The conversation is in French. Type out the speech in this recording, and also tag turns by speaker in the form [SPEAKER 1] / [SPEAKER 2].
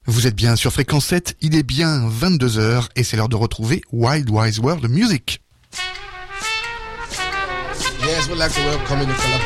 [SPEAKER 1] Vous êtes bien sur Fréquence 7, il est bien 22h et c'est l'heure de retrouver Wild Wise World Music.
[SPEAKER 2] Yes, we'd like to welcome you to